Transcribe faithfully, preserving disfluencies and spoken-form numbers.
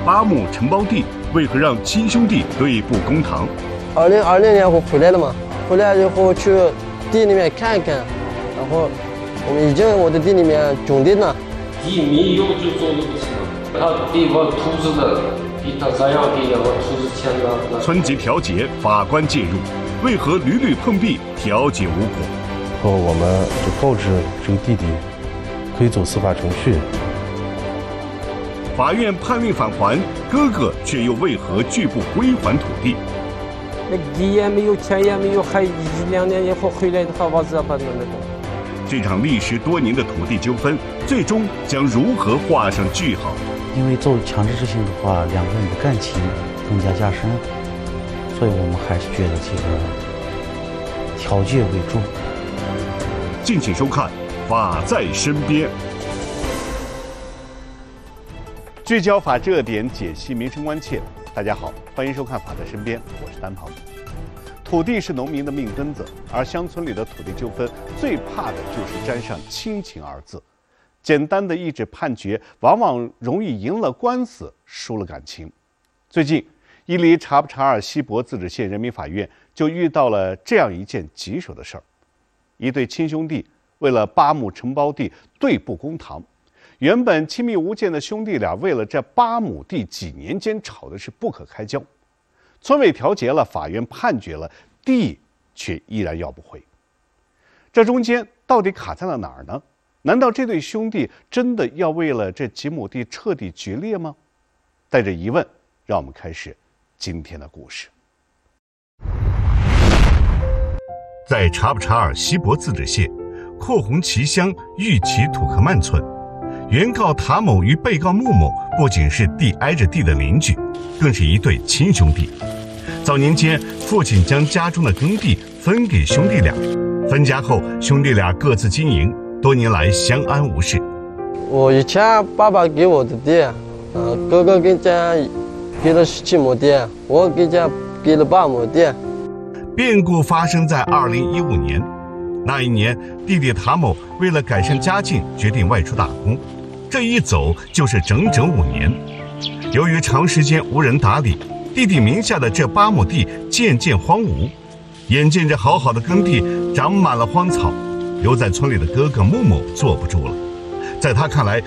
八亩承包地，为何让亲兄弟对簿公堂？ 二零二零年我回来了嘛，回来以后去地里面看看，然后我们已经我的地里面种地了。 地没有就做的不行，他地方土质的比他这样地然后土质欠的。 村级调解，法官介入，为何屡屡碰壁，调解无果？ 后我们就告知这个弟弟可以走司法程序。 法院判令返还，哥哥却又为何拒不归还土地？ 那地也没有，钱也没有，还一两年以后回来的话，我怎么办呢？ 这场历时多年的土地纠纷，最终将如何画上句号？ 因为做强制执行的话，两个人的感情更加加深，所以我们还是觉得这个调解为主。 敬请收看《法在身边》，聚焦法治热点，解析民生关切。大家好，欢迎收看《法在身边》，我是丹鹏。土地是农民的命根子，而乡村里的土地纠纷最怕的就是沾上亲情二字。简单的一纸判决，往往容易赢了官司，输了感情。最近，伊犁察布查尔锡伯自治县人民法院就遇到了这样一件棘手的事儿：一对亲兄弟为了八亩承包地对簿公堂。原本亲密无间的兄弟俩，为了这八亩地，几年间吵的是不可开交。村委调解了，法院判决了，地却依然要不回。这中间到底卡在了哪儿呢？难道这对兄弟真的要为了这几亩地彻底决裂吗？带着疑问，让我们开始今天的故事。在察布查尔锡伯自治县阔红旗乡玉旗土克曼村，原告塔某与被告穆某不仅是地挨着地的邻居，更是一对亲兄弟。早年间，父亲将家中的耕地分给兄弟俩，分家后，兄弟俩各自经营，多年来相安无事。 我以前爸爸给我的地，呃，哥哥给家给了十七亩地，我给家给了八亩地。 变故发生在二零一五年，那一年，弟弟塔某为了改善家境，决定外出打工。这一走就是整整五年。由于长时间无人打理，弟弟名下的这八亩地渐渐荒芜，眼见着好好的耕地长满了荒草，留在村里的哥哥穆某坐不住了。在他看来，